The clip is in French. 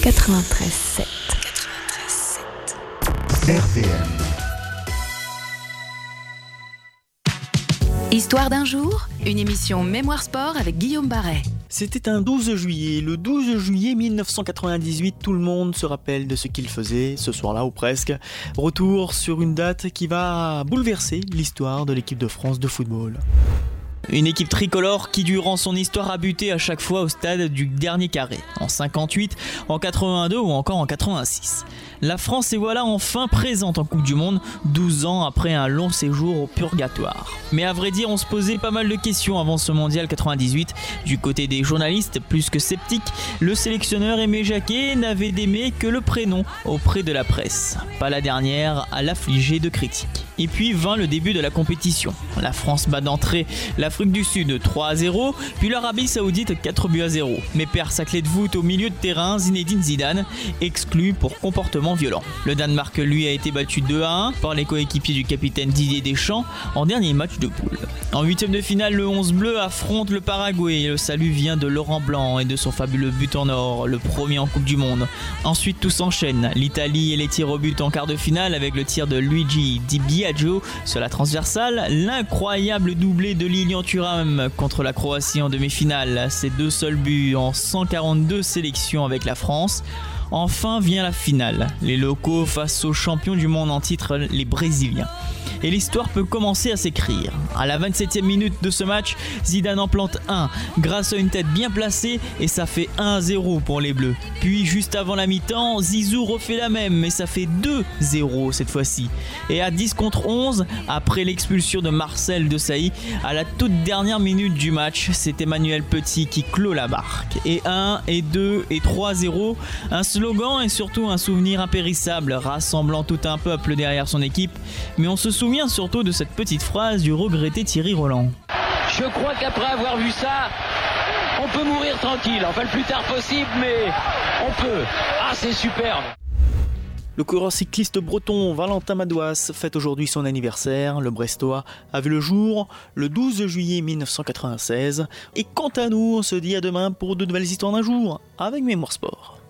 93.7. RVM. Histoire d'un jour, une émission Mémoire Sport avec Guillaume Barret. C'était un 12 juillet, le 12 juillet 1998, tout le monde se rappelle de ce qu'il faisait ce soir-là ou presque. Retour sur une date qui va bouleverser l'histoire de l'équipe de France de football. Une équipe tricolore qui durant son histoire a buté à chaque fois au stade du dernier carré, en 58, en 82 ou encore en 86. La France est voilà enfin présente en Coupe du Monde, 12 ans après un long séjour au purgatoire. Mais à vrai dire, on se posait pas mal de questions avant ce mondial 98. Du côté des journalistes, plus que sceptiques, le sélectionneur Aimé Jacquet n'avait d'aimé que le prénom auprès de la presse. Pas la dernière à l'affliger de critiques. Et puis vint le début de la compétition. La France bat d'entrée l'Afrique du Sud 3-0, puis l'Arabie Saoudite 4-0. Mais perd sa clé de voûte au milieu de terrain, Zinedine Zidane, exclu pour comportement violent. Le Danemark, lui, a été battu 2-1 par les coéquipiers du capitaine Didier Deschamps en dernier match de poule. En huitième de finale, le 11 bleu affronte le Paraguay. Le salut vient de Laurent Blanc et de son fabuleux but en or, le premier en Coupe du Monde. Ensuite, tout s'enchaîne. L'Italie et les tirs au but en quart de finale avec le tir de Luigi Di Biagio sur la transversale. L'incroyable doublé de Lilian Thuram contre la Croatie en demi-finale. Ses deux seuls buts en 142 sélections avec la France. Enfin vient la finale, les locaux face aux champions du monde en titre, les Brésiliens. Et l'histoire peut commencer à s'écrire. À la 27e minute de ce match, Zidane en plante un grâce à une tête bien placée et ça fait 1-0 pour les Bleus. Puis juste avant la mi-temps, Zizou refait la même et ça fait 2-0 cette fois-ci. Et à 10 contre 11, après l'expulsion de Marcel Desailly, à la toute dernière minute du match, c'est Emmanuel Petit qui clôt la barque. Et 1, et 2, et 3-0, un slogan et surtout un souvenir impérissable, rassemblant tout un peuple derrière son équipe. Mais on se souvient surtout de cette petite phrase du regretté Thierry Roland. Je crois qu'après avoir vu ça, on peut mourir tranquille, enfin le plus tard possible, mais on peut. Ah, c'est superbe. Le coureur cycliste breton Valentin Madouas fête aujourd'hui son anniversaire. Le Brestois a vu le jour le 12 juillet 1996. Et quant à nous, on se dit à demain pour de nouvelles histoires d'un jour avec Mémoire Sport.